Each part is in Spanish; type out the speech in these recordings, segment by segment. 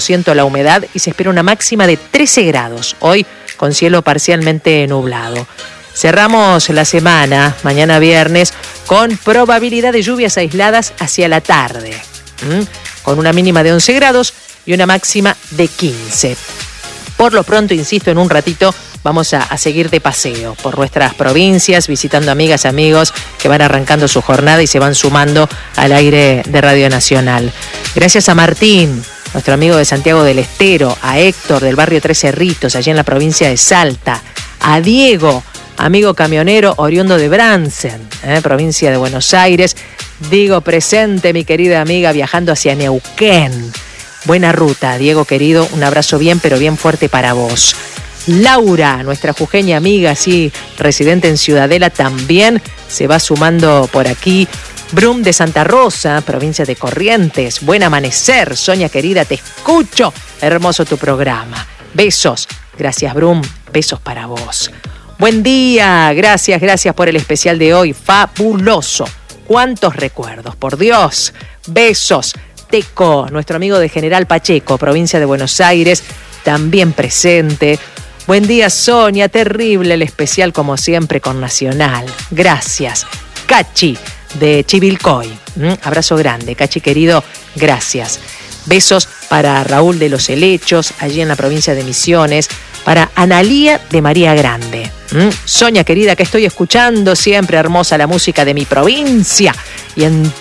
la humedad y se espera una máxima de 13 grados, hoy con cielo parcialmente nublado. Cerramos la semana, mañana viernes, con probabilidad de lluvias aisladas hacia la tarde, con una mínima de 11 grados y una máxima de 15. Por lo pronto, insisto, en un ratito vamos a seguir de paseo por nuestras provincias, visitando amigas, amigos que van arrancando su jornada y se van sumando al aire de Radio Nacional. Gracias a Martín, nuestro amigo de Santiago del Estero, a Héctor del barrio Tres Cerritos, allí en la provincia de Salta, a Diego, amigo camionero oriundo de Bransen, provincia de Buenos Aires. Digo presente, mi querida amiga, viajando hacia Neuquén. Buena ruta, Diego querido, un abrazo bien, pero bien fuerte para vos. Laura, nuestra jujeña amiga, sí, residente en Ciudadela, también se va sumando por aquí. Brum de Santa Rosa, provincia de Corrientes. Buen amanecer, Sonia querida, te escucho. Hermoso tu programa. Besos. Gracias, Brum. Besos para vos. Buen día. Gracias por el especial de hoy. Fabuloso. Cuántos recuerdos, por Dios. Besos. Teco, nuestro amigo de General Pacheco, provincia de Buenos Aires, también presente. Buen día, Sonia. Terrible el especial, como siempre, con Nacional. Gracias. Cachi, de Chivilcoy. Abrazo grande, Cachi querido. Gracias. Besos para Raúl de los Helechos, allí en la provincia de Misiones. Para Analía de María Grande. Sonia querida, que estoy escuchando siempre hermosa la música de mi provincia. Y en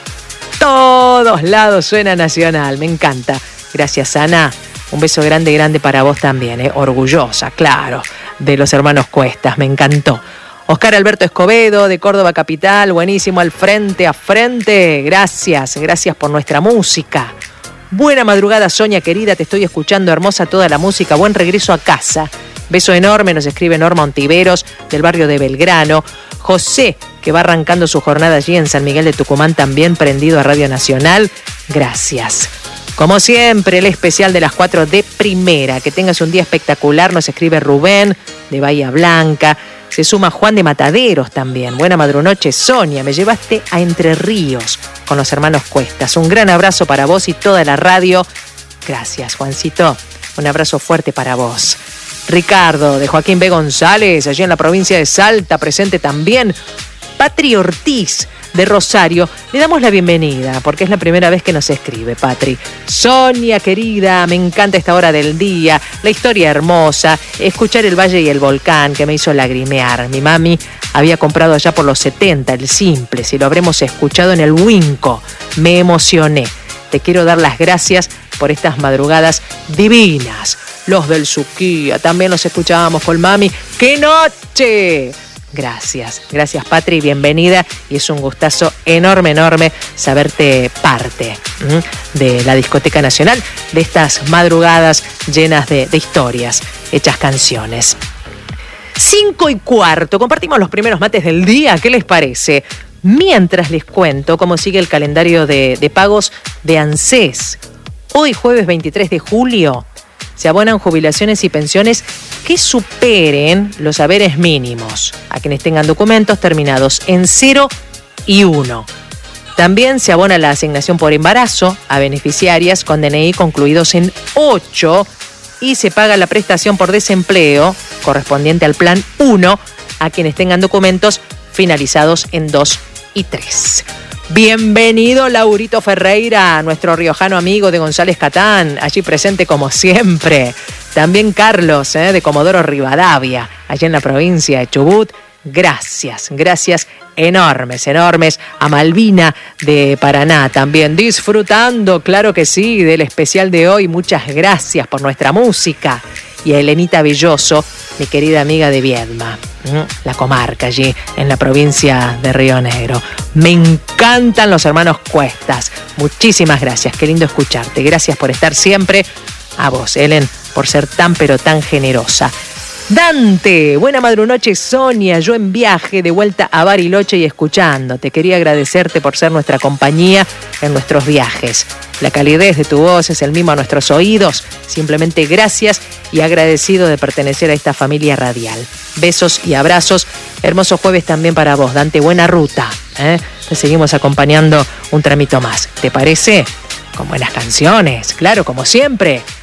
todos lados suena Nacional. Me encanta. Gracias, Ana. Un beso grande para vos también. Orgullosa, claro, de los hermanos Cuestas. Me encantó. Oscar Alberto Escobedo, de Córdoba Capital. Buenísimo, al frente a frente. Gracias por nuestra música. Buena madrugada, Sonia querida, te estoy escuchando, hermosa toda la música. Buen regreso a casa. Beso enorme, nos escribe Norma Ontiveros, del barrio de Belgrano. José, que va arrancando su jornada allí en San Miguel de Tucumán, también prendido a Radio Nacional. Gracias. Como siempre, el especial de las 4 de primera. Que tengas un día espectacular, nos escribe Rubén, de Bahía Blanca. Se suma Juan de Mataderos también. Buena madrunoche, Sonia. Me llevaste a Entre Ríos con los hermanos Cuestas. Un gran abrazo para vos y toda la radio. Gracias, Juancito. Un abrazo fuerte para vos. Ricardo, de Joaquín B. González, allí en la provincia de Salta, presente también. Patri Ortiz, de Rosario. Le damos la bienvenida, porque es la primera vez que nos escribe, Patri. Sonia querida, me encanta esta hora del día, la historia hermosa, escuchar el Valle y el Volcán, que me hizo lagrimear. Mi mami había comprado allá por los 70 el Simple, si lo habremos escuchado en el Winco. Me emocioné. Te quiero dar las gracias por estas madrugadas divinas. Los del Suquía, también los escuchábamos con mami. ¡Qué noche! Gracias Patri, bienvenida, y es un gustazo enorme saberte parte de la Discoteca Nacional, de estas madrugadas llenas de historias, hechas canciones. 5:15, compartimos los primeros mates del día, ¿qué les parece? Mientras les cuento cómo sigue el calendario de pagos de ANSES. Hoy, jueves 23 de julio, se abonan jubilaciones y pensiones que superen los haberes mínimos a quienes tengan documentos terminados en 0 y 1. También se abona la asignación por embarazo a beneficiarias con DNI concluidos en 8 y se paga la prestación por desempleo correspondiente al plan 1 a quienes tengan documentos finalizados en 2 y 3. Bienvenido Laurito Ferreira, nuestro riojano amigo de González Catán, allí presente como siempre. También Carlos, de Comodoro Rivadavia, allí en la provincia de Chubut. Gracias enormes. A Malvina de Paraná también disfrutando, claro que sí, del especial de hoy. Muchas gracias por nuestra música. Y a Elenita Belloso, mi querida amiga de Viedma, la comarca allí en la provincia de Río Negro. Me encantan los hermanos Cuestas. Muchísimas gracias, qué lindo escucharte. Gracias por estar siempre. A vos, Elen, por ser tan pero tan generosa. Dante, buena madrunoche, Sonia, yo en viaje de vuelta a Bariloche y escuchándote. Quería agradecerte por ser nuestra compañía en nuestros viajes. La calidez de tu voz es el mimo a nuestros oídos. Simplemente gracias y agradecido de pertenecer a esta familia radial. Besos y abrazos. Hermoso jueves también para vos, Dante, buena ruta. Te seguimos acompañando un tramito más. ¿Te parece? Con buenas canciones, claro, como siempre.